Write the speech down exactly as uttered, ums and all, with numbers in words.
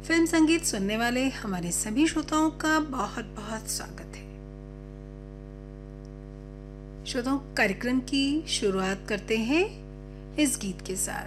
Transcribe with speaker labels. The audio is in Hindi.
Speaker 1: फिल्म संगीत सुनने वाले हमारे सभी श्रोताओं का बहुत बहुत स्वागत है। श्रोताओं, कार्यक्रम की शुरुआत करते हैं इस गीत के साथ।